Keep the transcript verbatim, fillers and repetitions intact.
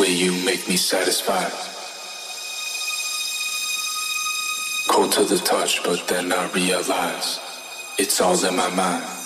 way you make me satisfied. Cold to the touch, but then I realize it's all in my mind.